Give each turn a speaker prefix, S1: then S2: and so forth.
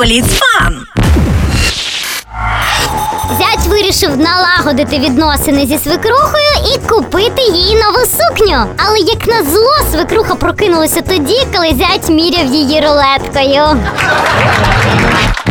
S1: Bolitz Fun!
S2: Зять вирішив налагодити відносини зі свекрухою і купити їй нову сукню. Але як назло, свекруха прокинулася тоді, коли зять міряв її рулеткою.